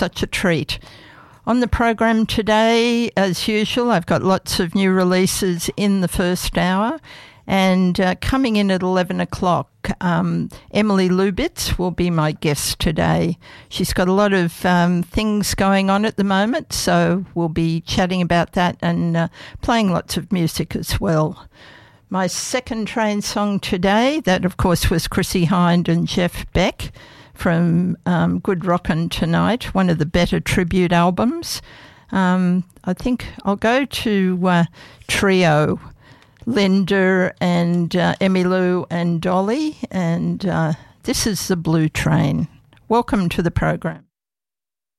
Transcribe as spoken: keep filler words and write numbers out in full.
such a treat. On the program today, as usual, I've got lots of new releases in the first hour. And uh, coming in at eleven o'clock, um, Emily Lubitz will be my guest today. She's got a lot of um, things going on at the moment, so we'll be chatting about that and uh, playing lots of music as well. My second train song today, that of course was Chrissie Hynde and Jeff Beck from um, Good Rockin' Tonight, one of the better tribute albums. Um, I think I'll go to uh, Trio. Linda and uh, Emmylou and Dolly, and uh, this is the Blue Train. Welcome to the program.